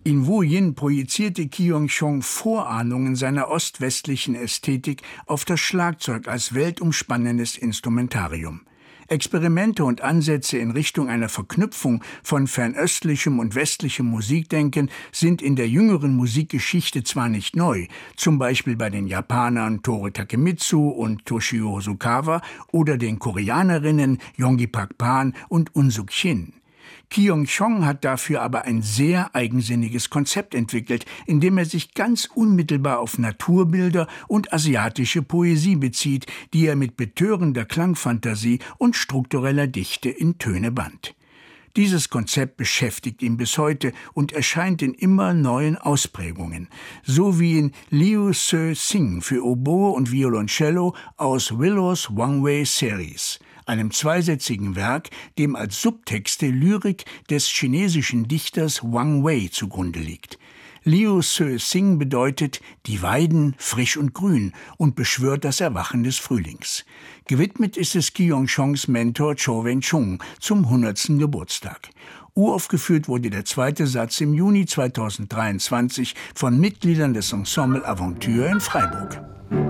In Wu Yin projizierte Kyung-chong Vorahnungen seiner ostwestlichen Ästhetik auf das Schlagzeug als weltumspannendes Instrumentarium. Experimente und Ansätze in Richtung einer Verknüpfung von fernöstlichem und westlichem Musikdenken sind in der jüngeren Musikgeschichte zwar nicht neu, zum Beispiel bei den Japanern Toru Takemitsu und Toshio Hosokawa oder den Koreanerinnen Yonggi Pak Pan und Unsuk Shin. Kyung-chong hat dafür aber ein sehr eigensinniges Konzept entwickelt, in dem er sich ganz unmittelbar auf Naturbilder und asiatische Poesie bezieht, die er mit betörender Klangfantasie und struktureller Dichte in Töne band. Dieses Konzept beschäftigt ihn bis heute und erscheint in immer neuen Ausprägungen, so wie in Liu Se Sing für Oboe und Violoncello aus Willows One-Way Series, einem zweisätzigen Werk, dem als Subtexte Lyrik des chinesischen Dichters Wang Wei zugrunde liegt. Liu Se Sing bedeutet »die Weiden frisch und grün« und beschwört das Erwachen des Frühlings. Gewidmet ist es Kyung-chongs Mentor Cho Weng-chung zum 100. Geburtstag. Uraufgeführt wurde der zweite Satz im Juni 2023 von Mitgliedern des Ensemble Aventure in Freiburg.